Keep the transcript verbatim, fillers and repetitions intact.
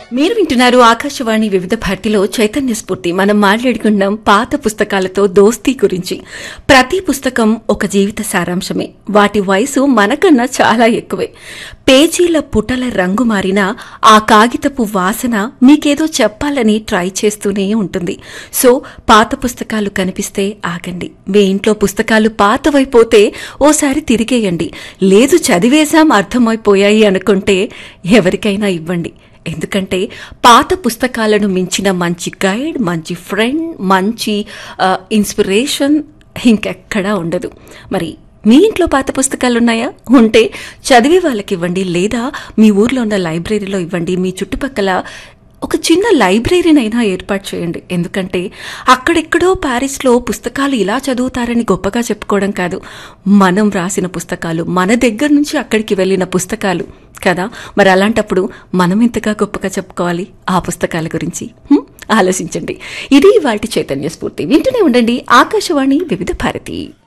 మీరు వింటున్నారు ఆకాశవాణి వివిధ భారతిలో చైతన్య స్ఫూర్తి. మనం మాట్లాడుకున్నాం పాత పుస్తకాలతో దోస్తీ గురించి. ప్రతి పుస్తకం ఒక జీవిత సారాంశమే. వాటి వయసు మనకన్నా చాలా ఎక్కువే. పేజీల పుటల రంగు మారినా ఆ కాగితపు వాసన మీకేదో చెప్పాలని ట్రై చేస్తూనే ఉంటుంది. సో పాత పుస్తకాలు కనిపిస్తే ఆగండి. మీ ఇంట్లో పుస్తకాలు పాతవైపోతే ఓసారి తిరిగేయండి. లేదు చదివేశాం అర్థమైపోయాయి అనుకుంటే ఎవరికైనా ఇవ్వండి. ఎందుకంటే పాత పుస్తకాలను మించిన మంచి గైడ్, మంచి ఫ్రెండ్, మంచి ఇన్స్పిరేషన్ ఇంకెక్కడా ఉండదు. మరి మీ ఇంట్లో పాత పుస్తకాలు ఉన్నాయా? ఉంటే చదివే వాళ్ళకి ఇవ్వండి, లేదా మీ ఊర్లో ఉన్న లైబ్రరీలో ఇవ్వండి. మీ చుట్టుపక్కల ఒక చిన్న లైబ్రరీనైనా ఏర్పాటు చేయండి. ఎందుకంటే అక్కడెక్కడో ప్యారిస్లో పుస్తకాలు ఇలా చదువుతారని గొప్పగా చెప్పుకోవడం కాదు, మనం రాసిన పుస్తకాలు, మన దగ్గర నుంచి అక్కడికి వెళ్ళిన పుస్తకాలు కదా. మరి అలాంటప్పుడు మనం ఎంతగా గొప్పగా చెప్పుకోవాలి ఆ పుస్తకాల గురించి? ఆలోచించండి. ఇది ఇవాల్టి చైతన్య స్ఫూర్తి. వింటూనే ఉండండి ఆకాశవాణి వివిధ భారతి.